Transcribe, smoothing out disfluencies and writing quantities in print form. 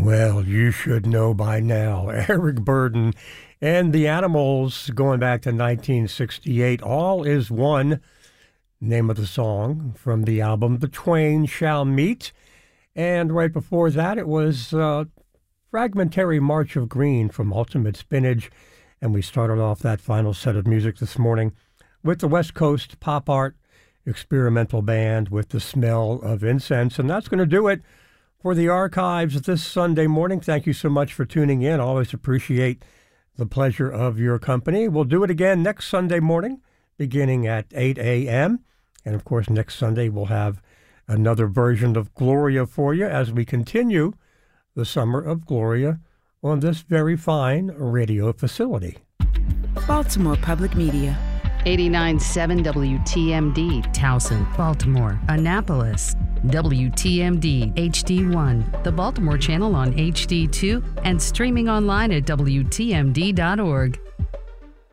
Well, you should know by now. Eric Burdon and the Animals going back to 1968. All is One, name of the song from the album The Twain Shall Meet. And right before that, it was Fragmentary March of Green from Ultimate Spinach. And we started off that final set of music this morning with the West Coast Pop Art Experimental Band with The Smell of Incense. And that's going to do it for the archives this Sunday morning. Thank you so much for tuning in. Always appreciate the pleasure of your company. We'll do it again next Sunday morning, beginning at 8 a.m. And, of course, next Sunday we'll have another version of Gloria for you as we continue the summer of Gloria on this very fine radio facility. Baltimore Public Media. 89.7 WTMD, Towson, Baltimore, Annapolis, WTMD HD1, the Baltimore channel on HD2, and streaming online at WTMD.org.